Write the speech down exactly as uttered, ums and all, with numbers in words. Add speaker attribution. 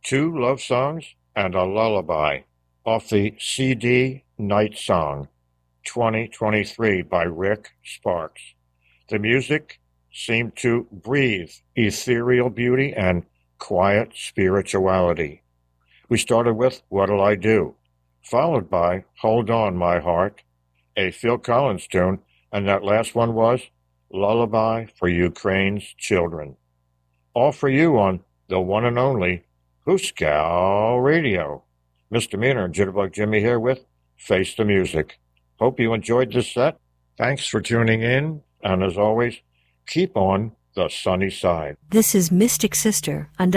Speaker 1: two love songs and a lullaby off the C D Night Song twenty twenty-three by Rick Sparks. The music seemed to breathe ethereal beauty and quiet spirituality. We started with What'll I Do, followed by Hold On, My Heart, a Phil Collins tune, and that last one was Lullaby for Ukraine's Children. All for you on the one and only Hooskow Radio. Misdemeanor and Jitterbug Jimmy here with Face the Music. Hope you enjoyed this set. Thanks for tuning in, and as always, keep on the sunny side.
Speaker 2: This is Mystic Sister on